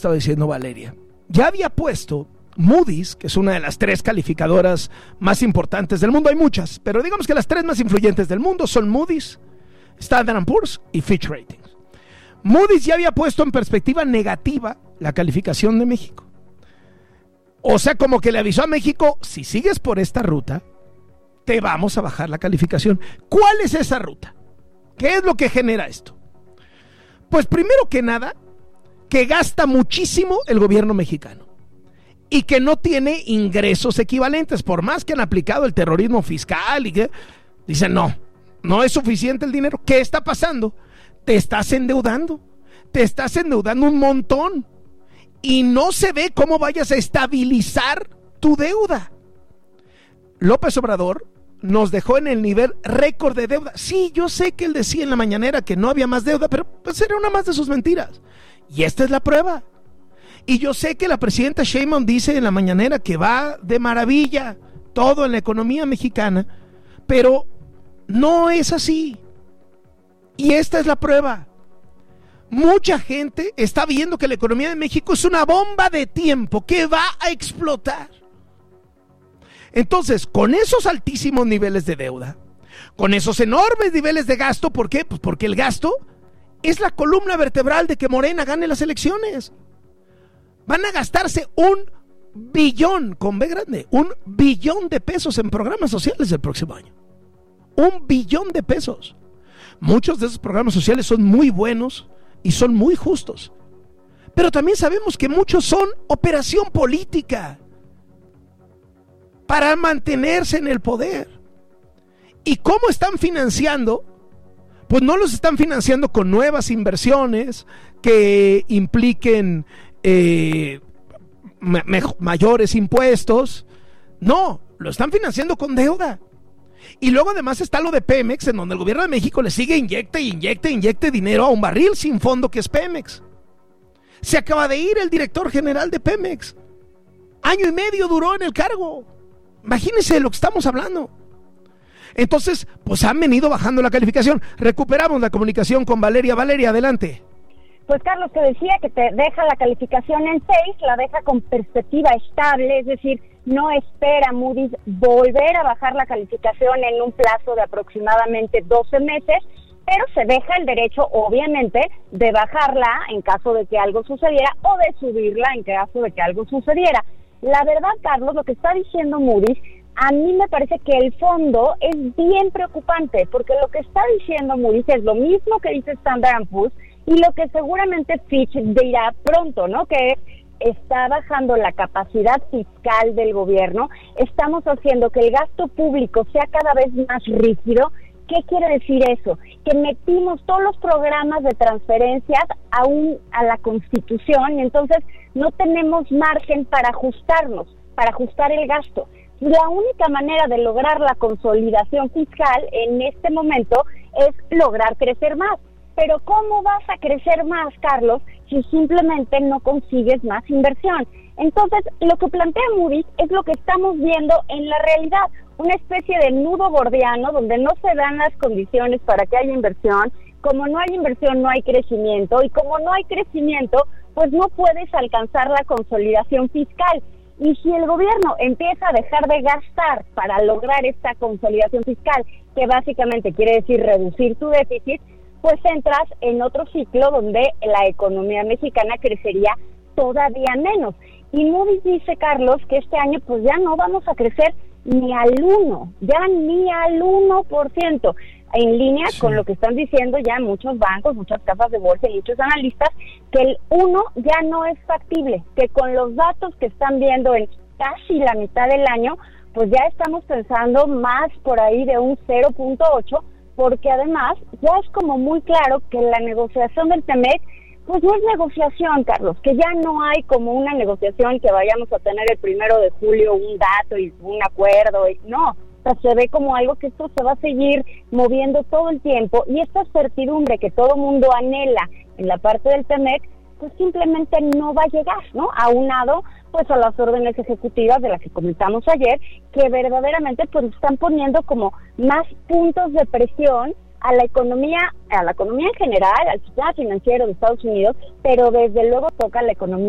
estaba diciendo Valeria. Ya había puesto Moody's, que es una de las 3 calificadoras más importantes del mundo. Hay muchas, pero digamos que las 3 más influyentes del mundo son Moody's, Standard & Poor's y Fitch Ratings. Moody's ya había puesto en perspectiva negativa la calificación de México. O sea, como que le avisó a México: si sigues por esta ruta, te vamos a bajar la calificación. ¿Cuál es esa ruta? ¿Qué es lo que genera esto? Pues primero que nada, que gasta muchísimo el gobierno mexicano y que no tiene ingresos equivalentes, por más que han aplicado el terrorismo fiscal y que dicen no es suficiente el dinero. ¿Qué está pasando? Te estás endeudando un montón y no se ve cómo vayas a estabilizar tu deuda. López Obrador nos dejó en el nivel récord de deuda. Sí, yo sé que él decía en la mañanera que no había más deuda, pero pues era una más de sus mentiras. Y esta es la prueba. Y yo sé que la presidenta Sheinbaum dice en la mañanera que va de maravilla todo en la economía mexicana, pero no es así. Y esta es la prueba. Mucha gente está viendo que la economía de México es una bomba de tiempo que va a explotar. Entonces, con esos altísimos niveles de deuda, con esos enormes niveles de gasto, ¿por qué? Pues porque el gasto es la columna vertebral de que Morena gane las elecciones. Van a gastarse 1 billón, con B grande, 1 billón de pesos en programas sociales el próximo año. 1 billón de pesos. Muchos de esos programas sociales son muy buenos y son muy justos. Pero también sabemos que muchos son operación política para mantenerse en el poder. ¿Y cómo están financiando? Pues no los están financiando con nuevas inversiones que impliquen mayores impuestos. No, lo están financiando con deuda. Y luego además está lo de Pemex, en donde el gobierno de México le sigue inyecte dinero a un barril sin fondo que es Pemex. Se acaba de ir el director general de Pemex. 1 año y medio duró en el cargo. Imagínense de lo que estamos hablando. Entonces, pues han venido bajando la calificación. Recuperamos la comunicación con Valeria. Valeria, adelante. Pues Carlos, te decía que te deja la calificación en 6, la deja con perspectiva estable, es decir, no espera Moody's volver a bajar la calificación en un plazo de aproximadamente 12 meses, pero se deja el derecho, obviamente, de bajarla en caso de que algo sucediera o de subirla en caso de que algo sucediera. La verdad, Carlos, lo que está diciendo Moody's, a mí me parece que el fondo es bien preocupante, porque lo que está diciendo Moody's es lo mismo que dice Standard & Poor's y lo que seguramente Fitch dirá pronto, ¿no? Que está bajando la capacidad fiscal del gobierno, estamos haciendo que el gasto público sea cada vez más rígido. ¿Qué quiere decir eso? Que metimos todos los programas de transferencias a la Constitución y entonces no tenemos margen para ajustarnos, para ajustar el gasto. La única manera de lograr la consolidación fiscal en este momento es lograr crecer más. Pero ¿cómo vas a crecer más, Carlos, si simplemente no consigues más inversión? Entonces, lo que plantea Moody's es lo que estamos viendo en la realidad, una especie de nudo gordiano donde no se dan las condiciones para que haya inversión. Como no hay inversión, no hay crecimiento, y como no hay crecimiento, pues no puedes alcanzar la consolidación fiscal. Y si el gobierno empieza a dejar de gastar para lograr esta consolidación fiscal, que básicamente quiere decir reducir tu déficit, pues entras en otro ciclo donde la economía mexicana crecería todavía menos. Y Moody's dice, Carlos, que este año pues ya no vamos a crecer ni al 1%, en línea con lo que están diciendo ya muchos bancos, muchas casas de bolsa y muchos analistas, que el 1 ya no es factible, que con los datos que están viendo en casi la mitad del año, pues ya estamos pensando más por ahí de un 0.8, porque además ya es como muy claro que la negociación del TEMEC pues no es negociación, Carlos, que ya no hay como una negociación que vayamos a tener el 1 de julio un dato y un acuerdo, no, o sea, se ve como algo que esto se va a seguir moviendo todo el tiempo, y esta certidumbre que todo mundo anhela en la parte del TEMEC pues simplemente no va a llegar, ¿no? Aunado pues a las órdenes ejecutivas de las que comentamos ayer, que verdaderamente pues están poniendo como más puntos de presión a la economía en general, al sistema financiero de Estados Unidos, pero desde luego toca la economía